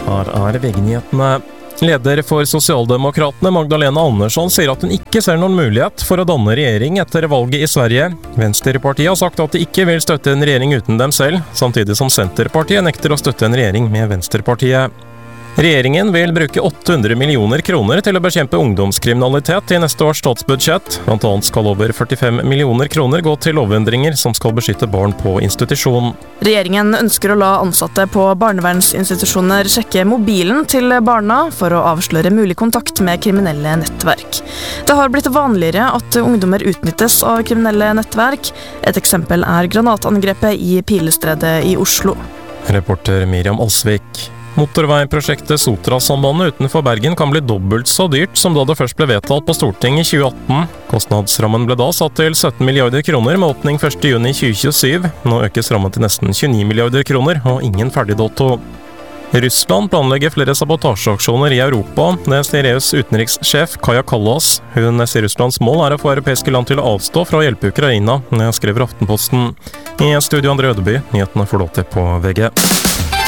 Her VG-nyhetene. Leder for Sosialdemokratene Magdalena Andersson sier at hun ikke ser noen mulighet for å danne regjering etter valget i Sverige. Venstrepartiet har sagt at de ikke vil støtte en regjering uten dem selv, samtidig som Senterpartiet nekter å støtte en regjering med Venstrepartiet. Regjeringen vil bruke 800 millioner kroner til å bekjempe ungdomskriminalitet i neste års statsbudsjett. Blant annet skal over 45 millioner kroner gå til lovendringer som skal beskytte barn på institusjon. Regjeringen ønsker å la ansatte på barnevernsinstitusjoner sjekke mobilen til barna for å avsløre mulig kontakt med kriminelle nettverk. Det har blitt vanligere at ungdommer utnyttes av kriminelle nettverk. Et eksempel er granatangrepet i Pilestredet i Oslo. Reporter Miriam Alsvik. Motorveiprosjektet Sotrasambandet utenfor Bergen kan bli dobbelt så dyrt som da det først ble vedtatt på Stortinget i 2018. Kostnadsrammen ble da satt til 17 milliarder kroner med åpning 1. juni 2027. Nå økes rammen til nesten 29 milliarder kroner og ingen ferdig dato. Russland planlegger flere sabotasjeaksjoner i Europa. Det sier EUs utenrikssjef Kaja Kallas. Hun sier Russlands mål er å få europeiske land til å avstå fra å hjelpe Ukraina. Det skriver Aftenposten. I studio André Ødeby, nyhetene får du til på VG.